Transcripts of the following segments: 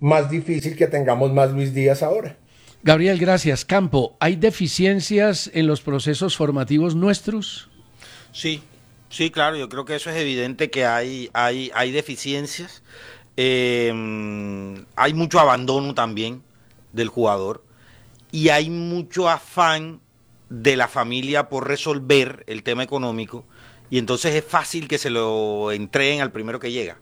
más difícil que tengamos más Luis Díaz ahora. Gabriel, gracias. Campo, ¿hay deficiencias en los procesos formativos nuestros? Sí, sí, claro, yo creo que eso es evidente que hay deficiencias. Hay mucho abandono también del jugador y hay mucho afán de la familia por resolver el tema económico y entonces es fácil que se lo entreguen al primero que llega.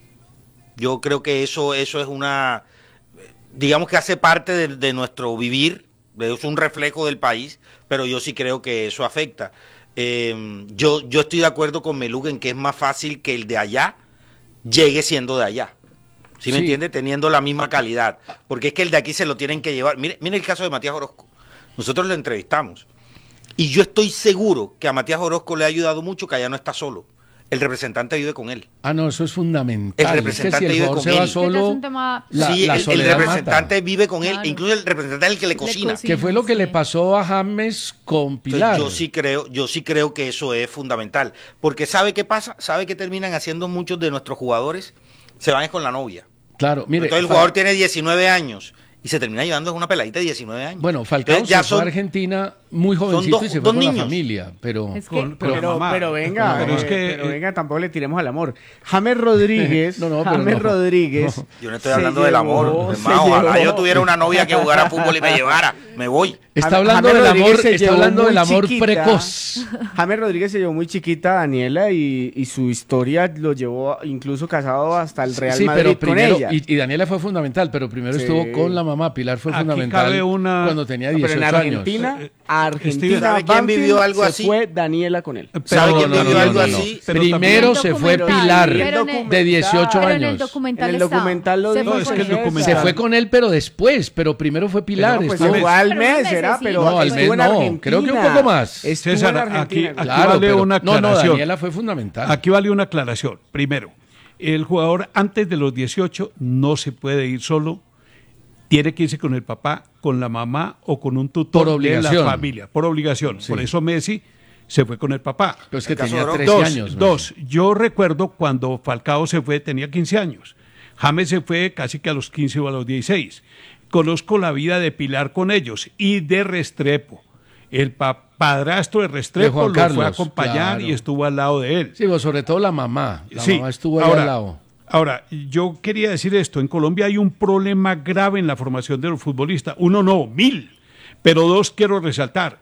Yo creo que eso es una, digamos que hace parte de nuestro vivir, es un reflejo del país, pero yo sí creo que eso afecta. Yo estoy de acuerdo con Meluga en que es más fácil que el de allá llegue siendo de allá. ¿Sí me entiende? Teniendo la misma calidad. Porque es que el de aquí se lo tienen que llevar. Mire el caso de Matías Orozco. Nosotros lo entrevistamos. Y yo estoy seguro que a Matías Orozco le ha ayudado mucho que allá no está solo. El representante vive con él. Ah, no, eso es fundamental. El representante es que si vive con se va él. solo, el representante vive con él, incluso el representante es el que le cocina. Que fue lo que le pasó a James con Pilar. Entonces, yo sí creo que eso es fundamental. Porque ¿sabe qué pasa? ¿Sabe qué terminan haciendo muchos de nuestros jugadores? Se van con la novia. Claro, mire. Entonces el jugador tiene 19 años y se termina llevando a una peladita de 19 años. Bueno, Falcao se fue a Argentina muy jovencito y se fue con la familia, pero... Pero venga, tampoco le tiremos al amor. James Rodríguez, Rodríguez... Yo no estoy hablando del amor. Ojalá yo tuviera una novia que jugara fútbol y me llevara. Me voy. Está hablando del amor precoz. James Rodríguez se llevó muy chiquita a Daniela y su historia lo llevó incluso casado hasta el Real Madrid con ella. Y Daniela fue fundamental, pero primero estuvo con la mamá. Pilar fue fundamental cuando tenía 18 años. Argentina, ¿sabe quién vivió algo así? Fue Daniela con él. ¿Sabe quién vivió algo así? Primero se fue Pilar, de 18 años. En el documental, lo dijo. Se fue con él, pero después. Pero primero fue Pilar. Fue al mes, era, pero no, al mes no. Creo que un poco más. César, aquí vale una aclaración. No, Daniela fue fundamental. Aquí vale una aclaración. Primero, el jugador antes de los 18 no se puede ir solo. Tiene que irse con el papá, con la mamá o con un tutor de la familia, por obligación. Sí. Por eso Messi se fue con el papá. Pero es que tenía 13 años. Yo recuerdo cuando Falcao se fue, tenía 15 años. James se fue casi que a los 15 o a los 16. Conozco la vida de Pilar con ellos y de Restrepo. El padrastro de Restrepo lo fue a acompañar y estuvo al lado de él. Sí, pero sobre todo la mamá. La mamá estuvo ahí al lado. Ahora, yo quería decir esto, en Colombia hay un problema grave en la formación de los futbolistas, 1 no, 1000, pero 2 quiero resaltar.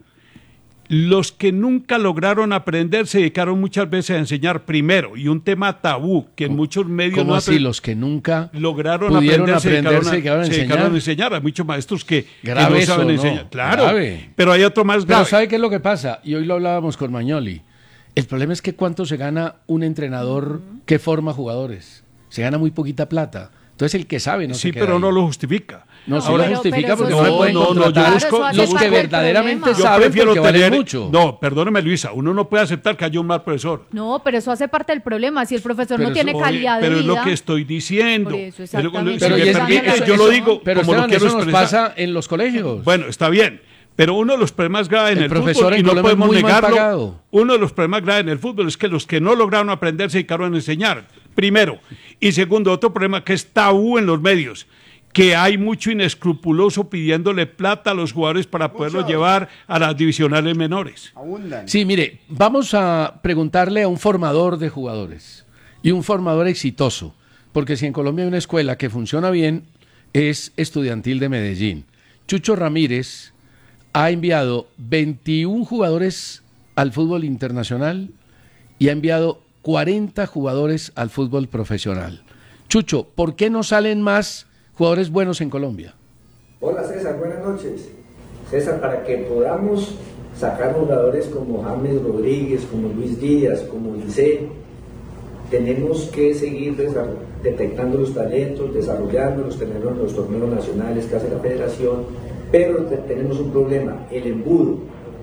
Los que nunca lograron aprender se dedicaron muchas veces a enseñar primero, y un tema tabú que en muchos medios... ¿Cómo así? Los que nunca lograron aprender se dedicaron a enseñar. Hay muchos maestros que no saben enseñar. Claro, pero hay otro más grave. Pero ¿sabe qué es lo que pasa? Y hoy lo hablábamos con Magnoli. El problema es que cuánto se gana un entrenador que forma jugadores. Se gana muy poquita plata. Entonces el que sabe no se queda pero ahí. No lo justifica. No, sí lo justifica porque no se pueden contratar los que verdaderamente saben porque valen mucho. No, perdóneme Luisa, uno no puede aceptar que haya un mal profesor. No, pero eso hace parte del problema. Si el profesor no tiene calidad de vida. Pero es lo que estoy diciendo. Por eso, exactamente. Si me permite, yo lo digo pero como lo quiero expresar. Eso nos pasa en los colegios. Bueno, está bien. Pero uno de los problemas graves en el profesor fútbol, y no podemos negarlo, uno de los problemas graves en el fútbol es que los que no lograron aprender se dedicaron a enseñar, primero. Y segundo, otro problema que es tabú en los medios, que hay mucho inescrupuloso pidiéndole plata a los jugadores para poderlos llevar a las divisionales menores. Sí, mire, vamos a preguntarle a un formador de jugadores y un formador exitoso, porque si en Colombia hay una escuela que funciona bien, es Estudiantil de Medellín. Chucho Ramírez ha enviado 21 jugadores al fútbol internacional y ha enviado 40 jugadores al fútbol profesional. Chucho, ¿por qué no salen más jugadores buenos en Colombia? Hola César, buenas noches. César, para que podamos sacar jugadores como James Rodríguez, como Luis Díaz, como Licey, tenemos que seguir detectando los talentos, desarrollándolos, tenerlos en los torneos nacionales que hace la federación. Pero tenemos un problema, el embudo.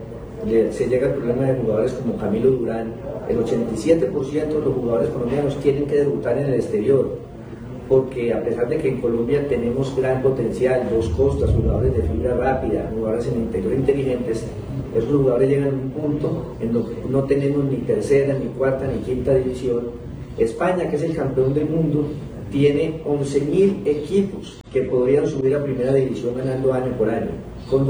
Se llega al problema de jugadores como Camilo Durán. El 87% de los jugadores colombianos tienen que debutar en el exterior, porque a pesar de que en Colombia tenemos gran potencial, 2 costas, jugadores de fibra rápida, jugadores en el interior inteligentes, esos jugadores llegan a un punto en donde no tenemos ni tercera, ni cuarta, ni quinta división. España, que es el campeón del mundo, tiene 11.000 equipos que podrían subir a primera división ganando año por año, con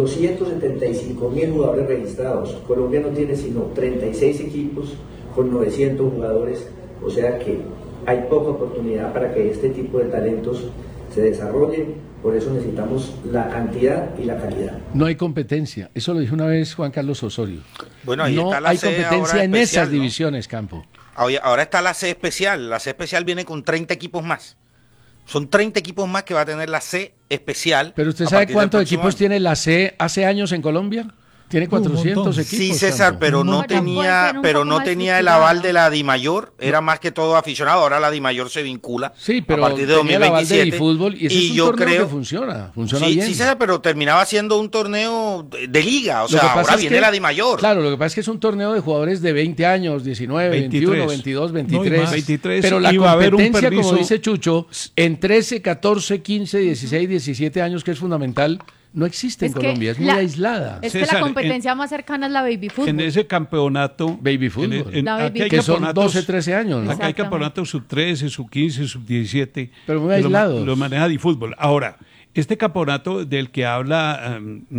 275.000 jugadores registrados. Colombia no tiene sino 36 equipos con 900 jugadores, o sea que hay poca oportunidad para que este tipo de talentos se desarrollen, por eso necesitamos la cantidad y la calidad. No hay competencia, eso lo dijo una vez Juan Carlos Osorio. Bueno, ahí no está la hay C competencia ahora en especial, esas ¿no? divisiones, Campo. Ahora está la C especial. La C especial viene con 30 equipos más. Son 30 equipos más que va a tener la C especial. Pero usted a sabe partir del cuántos próximo equipos año. tiene la C hace años en Colombia. Tiene 400 montón. equipos. Sí, César, Campo. pero no Bueno, puede tenía, ser un pero poco no más tenía el estructurada. aval de la DIMAYOR. Era más que todo aficionado. Ahora la DIMAYOR se vincula Sí, pero a partir de tenía el aval de 2027. fútbol y ese es un yo torneo creo que funciona sí, bien. sí, César, pero terminaba siendo un torneo de liga. O Lo que sea, pasa ahora es viene que- la DIMAYOR. Claro, lo que pasa es que es un torneo de jugadores de 20 años, 19, 21, 23. 22, No, y 23. más. 23, Pero la y va a haber un competencia, como permiso. dice Chucho, en 13, 14, 15, 16, 17 años, que es fundamental, no existe en Es que Colombia, es muy la- aislada. Es que César, la competencia más cercana es la baby En fútbol. ese campeonato... Baby fútbol. La baby aquí hay que son campeonatos- 12, 13 años, ¿no? Acá hay Exactamente. campeonatos sub-13, sub-15, sub-17. Pero muy que aislados. Lo maneja DiFútbol. Ahora, este campeonato del que habla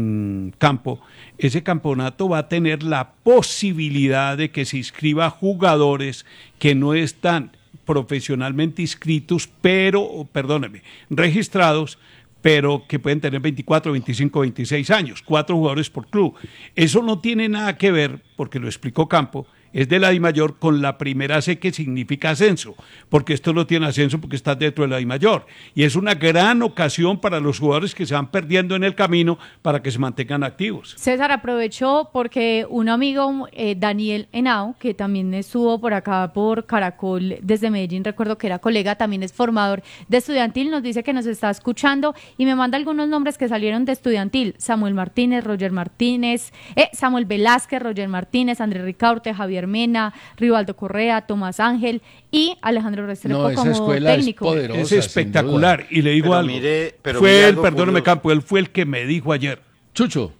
Campo, ese campeonato va a tener la posibilidad de que se inscriba jugadores que no están profesionalmente inscritos, pero, perdóneme, registrados, pero que pueden tener 24, 25, 26 años, 4 jugadores por club. Eso no tiene nada que ver, porque lo explicó Campo, es de la DIMAYOR con la primera C, que significa ascenso, porque esto no tiene ascenso porque está dentro de la DIMAYOR. Y es una gran ocasión para los jugadores que se van perdiendo en el camino para que se mantengan activos. César aprovechó porque un amigo, Daniel Henao, que también estuvo por acá por Caracol desde Medellín, recuerdo que era colega, también es formador de Estudiantil, nos dice que nos está escuchando y me manda algunos nombres que salieron de Estudiantil: Samuel Martínez, Roger Martínez, Samuel Velázquez, Roger Martínez, Andrés Ricaurte, Javier Mena, Rivaldo Correa, Tomás Ángel y Alejandro Restrepo No, esa como escuela es técnico. poderosa. Es sin espectacular. duda. Y le digo Pero algo. mire Fue él, algo perdóneme curioso. Campo, él fue el que me dijo ayer, Chucho,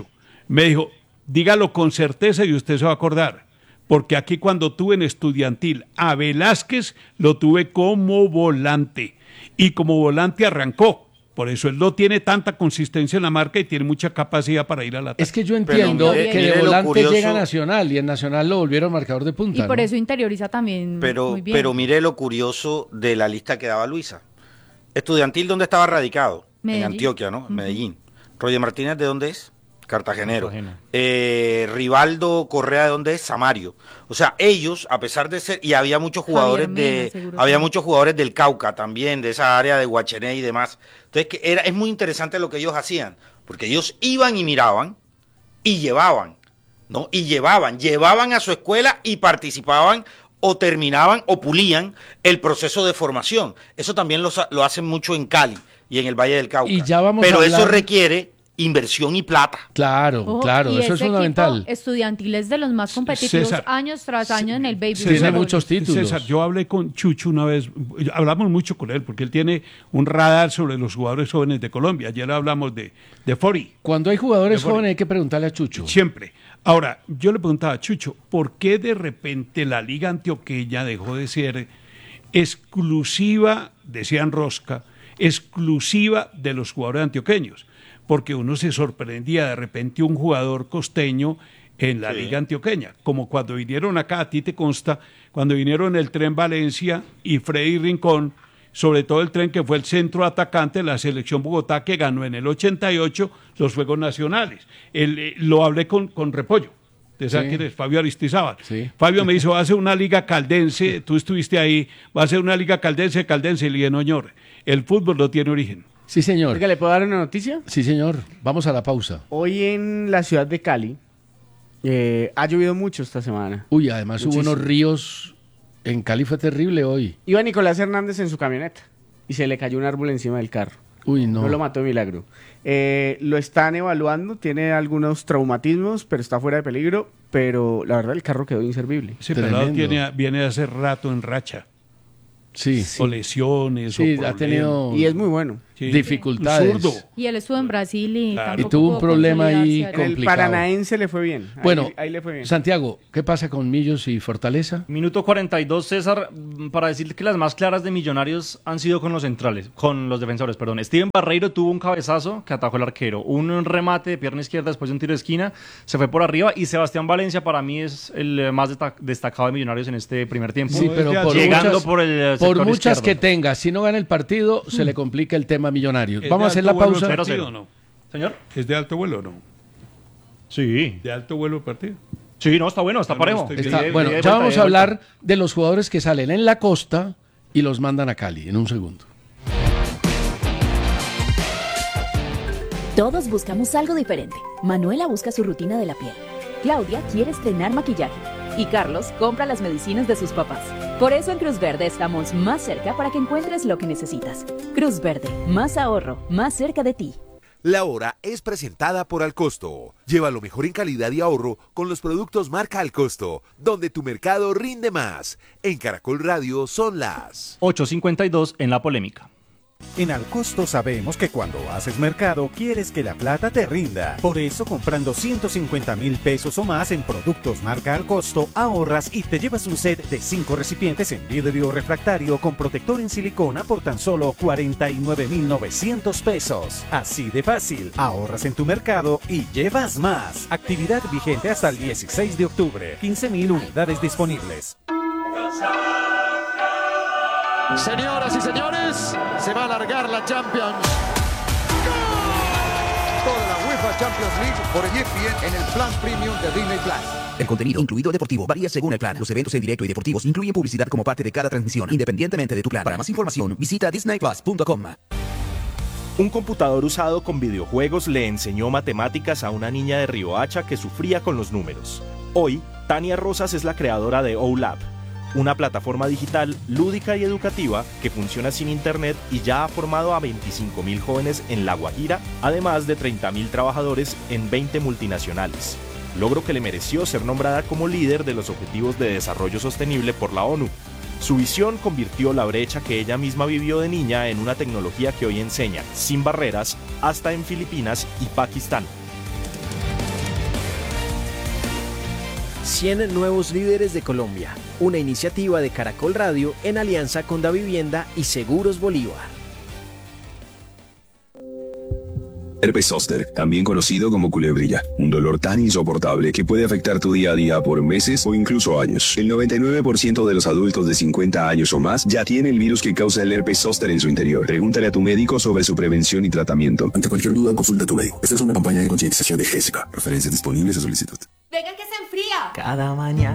me dijo, dígalo con certeza y usted se va a acordar, porque aquí cuando tuve en Estudiantil a Velázquez, lo tuve como volante, y como volante arrancó. Por eso él no tiene tanta consistencia en la marca y tiene mucha capacidad para ir al ataque. es que yo entiendo mire- que mire de lo volante curioso. llega a Nacional y en Nacional lo volvieron marcador de punta. Y por ¿no? eso interioriza también muy bien. Pero mire lo curioso de la lista que daba Luisa. Estudiantil, ¿dónde estaba radicado? Medellín. En Antioquia, ¿no? Ujú. Medellín. Roger Martínez, ¿de dónde es? Cartagenero. Cartagena. Rivaldo Correa, ¿de dónde es? Samario. O sea, ellos, a pesar de ser, y había muchos jugadores Mena, seguro, había sí. muchos jugadores del Cauca también, de esa área de Guachené y demás. Entonces, es muy interesante lo que ellos hacían, porque ellos iban y miraban y llevaban, ¿no? Y llevaban a su escuela y participaban o terminaban o pulían el proceso de formación. Eso también lo hacen mucho en Cali y en el Valle del Cauca. Y ya vamos Pero a eso hablar- requiere inversión y plata. Claro, Ojo, claro, y eso es ese fundamental. equipo estudiantil es de los más competitivos César, años tras año en el baby Tiene fútbol. muchos títulos. César, yo hablé con Chucho una vez, hablamos mucho con él, porque él tiene un radar sobre los jugadores jóvenes de Colombia. Ayer hablamos de Fori, Cuando hay jugadores Mejor. jóvenes hay que preguntarle a Chucho. siempre. Ahora, yo le preguntaba a Chucho, ¿por qué de repente la Liga Antioqueña dejó de ser exclusiva, decían Rosca, exclusiva de los jugadores antioqueños? Porque uno se sorprendía de repente un jugador costeño en la Sí. Liga Antioqueña, como cuando vinieron acá, a ti te consta, cuando vinieron el Tren Valencia y Freddy Rincón, sobre todo el Tren que fue el centro atacante de la selección Bogotá que ganó en el 88 los Juegos Nacionales. Lo hablé con Repollo. ¿Te sabes Sí. quién es? Fabio Aristizábal. Sí. Fabio me dijo, va a ser una liga caldense, tú estuviste ahí, va a ser una liga caldense, y le dije, no, señor, el fútbol no tiene origen. Sí, señor. Oiga, ¿le puedo dar una noticia? Sí, señor. Vamos a la pausa. Hoy en la ciudad de Cali ha llovido mucho esta semana. Uy, además hubo Muchísimo. unos ríos. En Cali fue terrible hoy. Iba Nicolás Hernández en su camioneta y se le cayó un árbol encima del carro. Uy, no. No lo mató de milagro. Lo están evaluando, tiene algunos traumatismos, pero está fuera de peligro. Pero la verdad el carro quedó inservible. Ese Tremendo. pelado viene hace rato en racha, Sí, o lesiones, sí, o ha problemas. tenido. Y es muy bueno. dificultades. zurdo. Y él estuvo en Brasil y, Claro. tampoco Y tuvo un pudo problema ahí consolidarse. En el complicado. Paranaense le fue bien. Bueno, Ahí le fue bien. Santiago, ¿qué pasa con Millos y Fortaleza? Minuto 42, César, para decir que las más claras de Millonarios han sido con los centrales, con los defensores, perdón. Steven Barreiro tuvo un cabezazo que atajó el arquero, un remate de pierna izquierda después de un tiro de esquina, se fue por arriba, y Sebastián Valencia para mí es el más destacado de Millonarios en este primer tiempo. Sí, pero por llegando muchas, por el por sector muchas izquierdo. que tenga, si no gana el partido, se le complica el tema Millonarios. ¿Es Vamos a de hacer alto la vuelo pausa. el partido 0-0. o no? Señor. ¿Es de alto vuelo o no? Sí. ¿De alto vuelo el partido? Sí, no, está bueno, está No, parejo. estoy Está- bien. bueno, De ya vuelta, vamos de a vuelta. hablar de los jugadores que salen en la costa y los mandan a Cali en un segundo. Todos buscamos algo diferente. Manuela busca su rutina de la piel. Claudia quiere estrenar maquillaje. Y Carlos compra las medicinas de sus papás. Por eso en Cruz Verde estamos más cerca para que encuentres lo que necesitas. Cruz Verde, más ahorro, más cerca de ti. La hora es presentada por Alcosto. Lleva lo mejor en calidad y ahorro con los productos marca Alcosto, donde tu mercado rinde más. En Caracol Radio son las 8:52 en la polémica. En Alcosto sabemos que cuando haces mercado quieres que la plata te rinda. Por eso comprando 150.000 pesos o más en productos marca Alcosto ahorras y te llevas un set de 5 recipientes en vidrio refractario con protector en silicona por tan solo 49.900 pesos. Así de fácil, ahorras en tu mercado y llevas más. Actividad vigente hasta el 16 de octubre. 15.000 unidades disponibles. Señoras y señores, se va a alargar la Champions. Toda la UEFA Champions League por ESPN en el plan premium de Disney Plus. El contenido, incluido deportivo, varía según el plan. Los eventos en directo y deportivos incluyen publicidad como parte de cada transmisión, independientemente de tu plan. Para más información, visita disneyplus.com. Un computador usado con videojuegos le enseñó matemáticas a una niña de Riohacha que sufría con los números. Hoy, Tania Rosas es la creadora de OLab, una plataforma digital lúdica y educativa que funciona sin internet y ya ha formado a 25.000 jóvenes en La Guajira, además de 30.000 trabajadores en 20 multinacionales. Logro que le mereció ser nombrada como líder de los Objetivos de Desarrollo Sostenible por la ONU. Su visión convirtió la brecha que ella misma vivió de niña en una tecnología que hoy enseña, sin barreras, hasta en Filipinas y Pakistán. 100 nuevos líderes de Colombia, una iniciativa de Caracol Radio en alianza con Davivienda y Seguros Bolívar. Herpes zóster, también conocido como culebrilla, un dolor tan insoportable que puede afectar tu día a día por meses o incluso años. El 99% de los adultos de 50 años o más ya tiene el virus que causa el herpes zóster en su interior. Pregúntale a tu médico sobre su prevención y tratamiento. Ante cualquier duda, consulta a tu médico. Esta es una campaña de concientización de Jessica. Referencias disponibles a solicitud. Venga que se enfría. Cada mañana.